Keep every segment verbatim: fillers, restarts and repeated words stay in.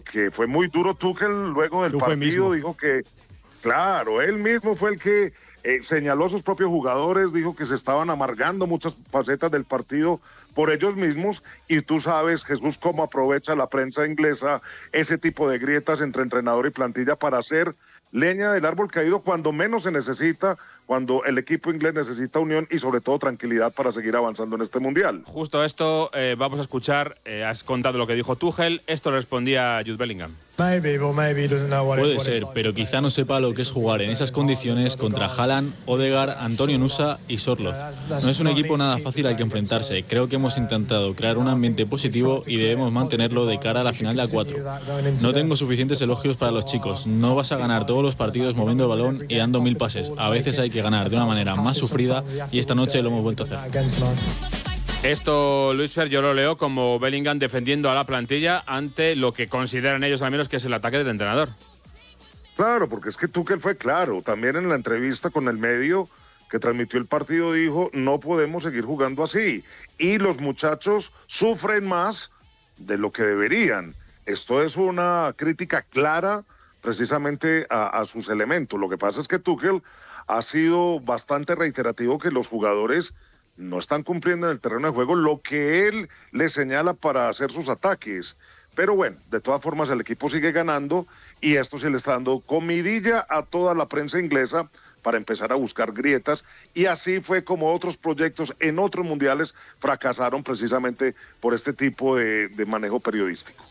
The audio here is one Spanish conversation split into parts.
porque fue muy duro Tuchel luego del partido, dijo que, claro, él mismo fue el que eh, señaló a sus propios jugadores, dijo que se estaban amargando muchas facetas del partido por ellos mismos, y tú sabes, Jesús, cómo aprovecha la prensa inglesa ese tipo de grietas entre entrenador y plantilla para hacer leña del árbol caído cuando menos se necesita, cuando el equipo inglés necesita unión y sobre todo tranquilidad para seguir avanzando en este Mundial. Justo esto eh, vamos a escuchar, eh, has contado lo que dijo Tuchel, esto le respondía Jude Bellingham. Puede ser, pero quizá no sepa lo que es jugar en esas condiciones contra Haaland, Odegaard, Antonio Nusa y Sorloth. No es un equipo nada fácil al que enfrentarse. Creo que hemos intentado crear un ambiente positivo y debemos mantenerlo de cara a la final de A cuatro. No tengo suficientes elogios para los chicos. No vas a ganar todos los partidos moviendo el balón y dando mil pases. A veces hay que ganar de una manera más sufrida y esta noche lo hemos vuelto a hacer. Esto, Luis Fer, yo lo leo como Bellingham defendiendo a la plantilla ante lo que consideran ellos al menos que es el ataque del entrenador. Claro, porque es que Tuchel fue claro, también en la entrevista con el medio que transmitió el partido dijo, no podemos seguir jugando así, y los muchachos sufren más de lo que deberían. Esto es una crítica clara precisamente a, a sus elementos. Lo que pasa es que Tuchel ha sido bastante reiterativo que los jugadores no están cumpliendo en el terreno de juego lo que él les señala para hacer sus ataques. Pero bueno, de todas formas el equipo sigue ganando y esto se le está dando comidilla a toda la prensa inglesa para empezar a buscar grietas, y así fue como otros proyectos en otros mundiales fracasaron precisamente por este tipo de, de manejo periodístico.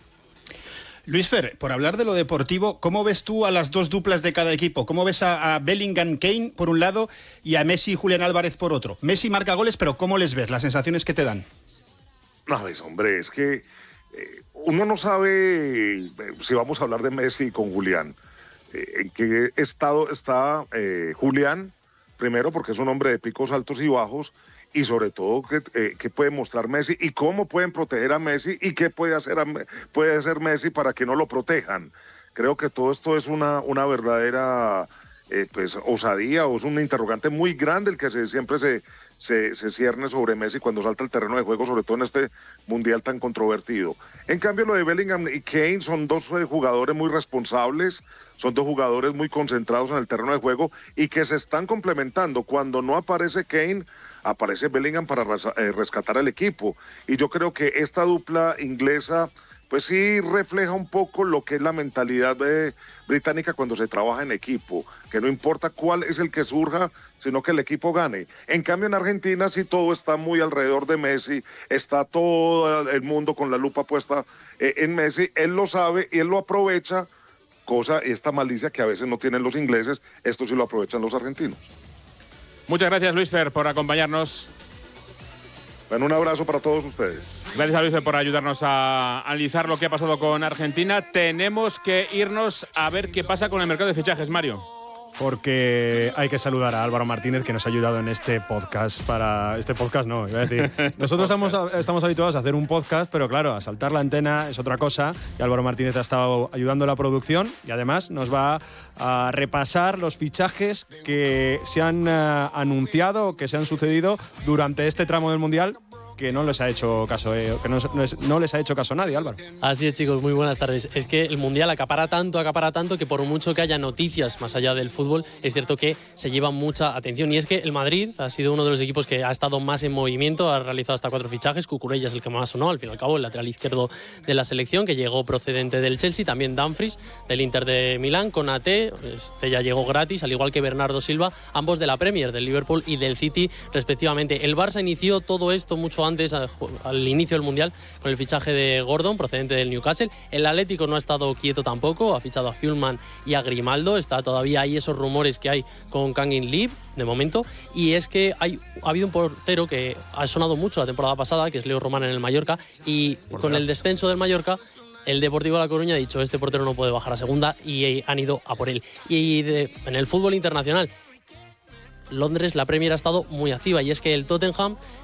Luis Fer, por hablar de lo deportivo, ¿cómo ves tú a las dos duplas de cada equipo? ¿Cómo ves a, a Bellingham-Kane por un lado y a Messi y Julián Álvarez por otro? Messi marca goles, pero ¿cómo les ves? ¿Las sensaciones que te dan? No, es, hombre, es que eh, uno no sabe eh, si vamos a hablar de Messi con Julián. Eh, ¿En qué estado está eh, Julián? Primero, porque es un hombre de picos altos y bajos, y sobre todo qué eh, que puede mostrar Messi y cómo pueden proteger a Messi y qué puede hacer, a, puede hacer Messi para que no lo protejan. Creo que todo esto es una, una verdadera eh, pues, osadía, o es un interrogante muy grande el que se, siempre se, se, se cierne sobre Messi cuando salta al terreno de juego, sobre todo en este mundial tan controvertido. En cambio, lo de Bellingham y Kane son dos eh, jugadores muy responsables, son dos jugadores muy concentrados en el terreno de juego y que se están complementando. Cuando no aparece Kane, aparece Bellingham para rescatar al equipo, y yo creo que esta dupla inglesa pues sí refleja un poco lo que es la mentalidad de, británica cuando se trabaja en equipo, que no importa cuál es el que surja, sino que el equipo gane. En cambio en Argentina sí todo está muy alrededor de Messi, está todo el mundo con la lupa puesta eh, en Messi, él lo sabe y él lo aprovecha, cosa, esta malicia que a veces no tienen los ingleses, esto sí lo aprovechan los argentinos. Muchas gracias, Luis Fer, por acompañarnos. Bueno, un abrazo para todos ustedes. Gracias a Luis Fer por ayudarnos a analizar lo que ha pasado con Argentina. Tenemos que irnos a ver qué pasa con el mercado de fichajes, Mario. Porque hay que saludar a Álvaro Martínez, que nos ha ayudado en este podcast para... Este podcast no, iba a decir. Nosotros estamos, estamos habituados a hacer un podcast, pero claro, a saltar la antena es otra cosa, y Álvaro Martínez ha estado ayudando a la producción y además nos va a repasar los fichajes que se han uh, anunciado, que se han sucedido durante este tramo del Mundial, que no les ha hecho caso, eh, que no, no, es, no les ha hecho caso a nadie, Álvaro. Así es, chicos, muy buenas tardes. Es que el Mundial acapara tanto, acapara tanto, que por mucho que haya noticias más allá del fútbol, es cierto que se lleva mucha atención. Y es que el Madrid ha sido uno de los equipos que ha estado más en movimiento, ha realizado hasta cuatro fichajes. Cucurella es el que más sonó, al fin y al cabo, el lateral izquierdo de la selección, que llegó procedente del Chelsea, también Dumfries, del Inter de Milán, Konaté, este ya llegó gratis, al igual que Bernardo Silva, ambos de la Premier, del Liverpool y del City, respectivamente. El Barça inició todo esto mucho antes, al inicio del Mundial, con el fichaje de Gordon, procedente del Newcastle. El Atlético no ha estado quieto tampoco, ha fichado a Hjulman y a Grimaldo, está todavía ahí esos rumores que hay con Kangin Lee, de momento, y es que hay, ha habido un portero que ha sonado mucho la temporada pasada, que es Leo Román en el Mallorca, y con el descenso del Mallorca, el Deportivo La Coruña ha dicho, este portero no puede bajar a segunda, y han ido a por él. Y de, en el fútbol internacional, Londres, la Premier ha estado muy activa, y es que el Tottenham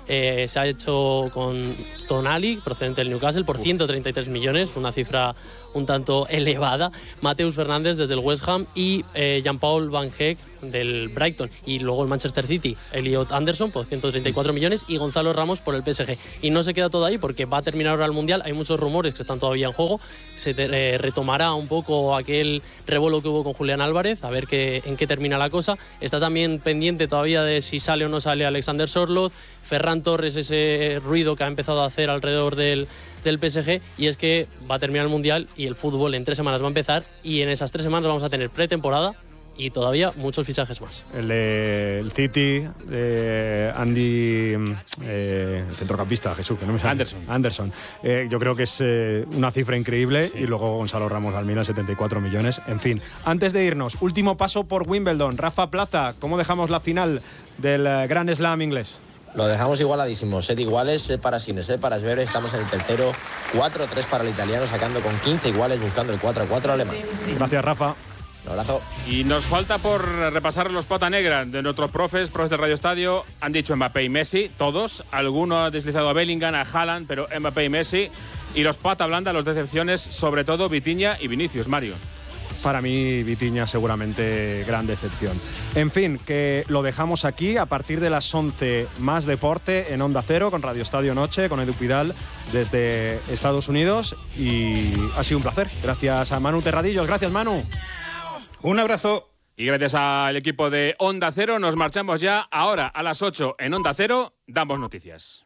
Eh, se ha hecho con Tonali, procedente del Newcastle, por ciento treinta y tres millones, una cifra un tanto elevada. Mateus Fernández desde el West Ham y eh, Jean-Paul Van Heck del Brighton. Y luego el Manchester City, Elliot Anderson por ciento treinta y cuatro millones y Gonzalo Ramos por el P S G. Y no se queda todo ahí porque va a terminar ahora el Mundial. Hay muchos rumores que están todavía en juego. Se te, eh, retomará un poco aquel revuelo que hubo con Julián Álvarez, a ver qué, en qué termina la cosa. Está también pendiente todavía de si sale o no sale Alexander Sørloth, Ferran Torres, ese ruido que ha empezado a hacer alrededor del, del P S G, y es que va a terminar el Mundial y el fútbol en tres semanas va a empezar, y en esas tres semanas vamos a tener pretemporada y todavía muchos fichajes más. El de el City, de Andy, eh, el centrocampista, Jesús, que no me sale. Anderson. Anderson. Eh, yo creo que es eh, una cifra increíble, sí. Y luego Gonzalo Ramos al Milan, setenta y cuatro millones. En fin, antes de irnos, último paso por Wimbledon. Rafa Plaza, ¿cómo dejamos la final del uh, Grand Slam inglés? Lo dejamos igualadísimo, set iguales, set para Sinner, set para Zverev, estamos en el tercero, cuatro tres para el italiano, sacando con quince iguales, buscando el cuatro a cuatro alemán. Gracias, Rafa. Un abrazo. Y nos falta por repasar los pata negra de nuestros profes, profes de Radio Estadio. Han dicho Mbappé y Messi, todos. Alguno ha deslizado a Bellingham, a Haaland, pero Mbappé y Messi. Y los pata blanda, los decepciones, sobre todo Vitinha y Vinicius, Mario. Para mí, Vitinha seguramente gran decepción. En fin, que lo dejamos aquí. A partir de las once, más deporte en Onda Cero, con Radio Estadio Noche, con Edu Pidal desde Estados Unidos. Y ha sido un placer. Gracias a Manu Terradillos. Gracias, Manu. Un abrazo. Y gracias al equipo de Onda Cero nos marchamos ya. Ahora, a las ocho en Onda Cero, damos noticias.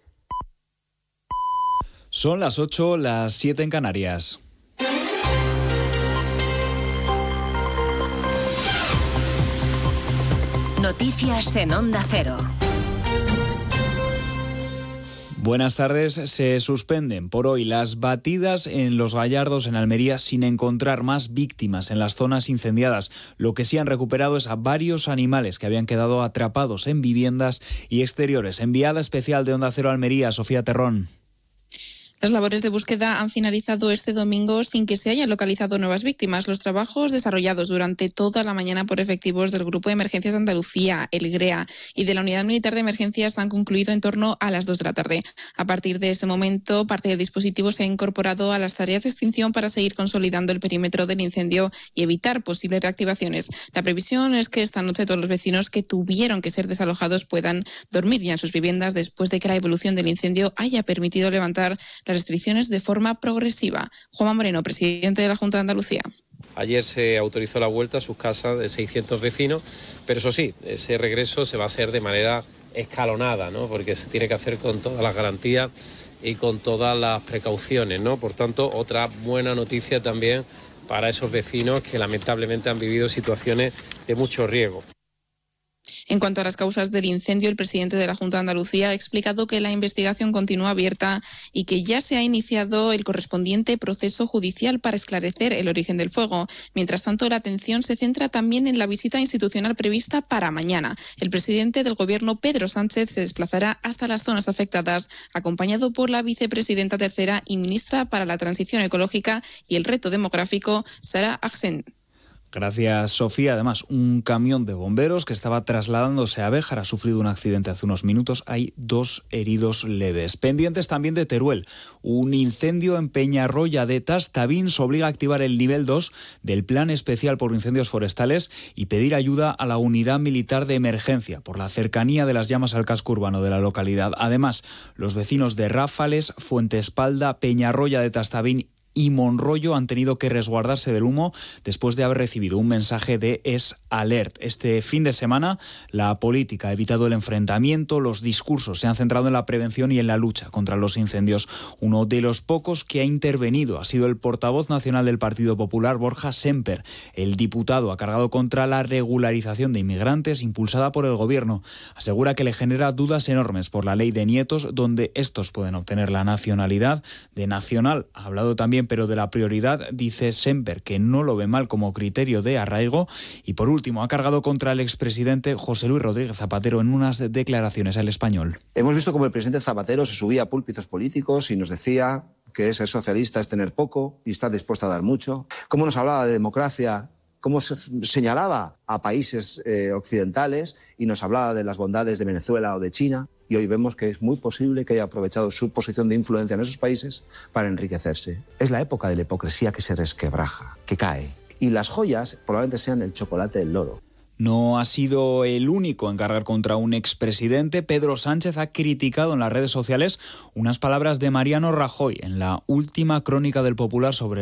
Son las ocho, las siete en Canarias. Noticias en Onda Cero. Buenas tardes. Se suspenden por hoy las batidas en Los Gallardos, en Almería, sin encontrar más víctimas en las zonas incendiadas. Lo que sí han recuperado es a varios animales que habían quedado atrapados en viviendas y exteriores. Enviada especial de Onda Cero Almería, Sofía Terrón. Las labores de búsqueda han finalizado este domingo sin que se hayan localizado nuevas víctimas. Los trabajos desarrollados durante toda la mañana por efectivos del Grupo de Emergencias de Andalucía, el GREA, y de la Unidad Militar de Emergencias han concluido en torno a las dos de la tarde. A partir de ese momento, parte del dispositivo se ha incorporado a las tareas de extinción para seguir consolidando el perímetro del incendio y evitar posibles reactivaciones. La previsión es que esta noche todos los vecinos que tuvieron que ser desalojados puedan dormir ya en sus viviendas después de que la evolución del incendio haya permitido levantar las restricciones de forma progresiva. Juanma Moreno, presidente de la Junta de Andalucía. Ayer se autorizó la vuelta a sus casas de seiscientos vecinos, pero eso sí, ese regreso se va a hacer de manera escalonada, ¿no? Porque se tiene que hacer con todas las garantías y con todas las precauciones, ¿no? Por tanto, otra buena noticia también para esos vecinos que lamentablemente han vivido situaciones de mucho riesgo. En cuanto a las causas del incendio, el presidente de la Junta de Andalucía ha explicado que la investigación continúa abierta y que ya se ha iniciado el correspondiente proceso judicial para esclarecer el origen del fuego. Mientras tanto, la atención se centra también en la visita institucional prevista para mañana. El presidente del Gobierno, Pedro Sánchez, se desplazará hasta las zonas afectadas, acompañado por la vicepresidenta tercera y ministra para la Transición Ecológica y el Reto Demográfico, Sara Ahsen. Gracias, Sofía. Además, un camión de bomberos que estaba trasladándose a Béjar ha sufrido un accidente hace unos minutos. Hay dos heridos leves. Pendientes también de Teruel. Un incendio en Peñarroya de Tastavins obliga a activar el nivel dos del Plan Especial por Incendios Forestales y pedir ayuda a la Unidad Militar de Emergencia por la cercanía de las llamas al casco urbano de la localidad. Además, los vecinos de Ráfales, Fuentespalda, Peñarroya de Tastavins y Monroyo han tenido que resguardarse del humo después de haber recibido un mensaje de Es Alert. Este fin de semana la política ha evitado el enfrentamiento, los discursos se han centrado en la prevención y en la lucha contra los incendios. Uno de los pocos que ha intervenido ha sido el portavoz nacional del Partido Popular, Borja Semper. El diputado ha cargado contra la regularización de inmigrantes impulsada por el gobierno. Asegura que le genera dudas enormes por la ley de nietos, donde estos pueden obtener la nacionalidad. De nacional ha hablado también, pero de la prioridad dice Semper que no lo ve mal como criterio de arraigo. Y por último, ha cargado contra el expresidente José Luis Rodríguez Zapatero en unas declaraciones al Español. Hemos visto cómo el presidente Zapatero se subía a púlpitos políticos y nos decía que ser socialista es tener poco y estar dispuesto a dar mucho. Cómo nos hablaba de democracia, cómo se señalaba a países eh, occidentales y nos hablaba de las bondades de Venezuela o de China. Y hoy vemos que es muy posible que haya aprovechado su posición de influencia en esos países para enriquecerse. Es la época de la hipocresía que se resquebraja, que cae. Y las joyas probablemente sean el chocolate del loro. No ha sido el único en cargar contra un expresidente. Pedro Sánchez ha criticado en las redes sociales unas palabras de Mariano Rajoy en la última crónica del Popular sobre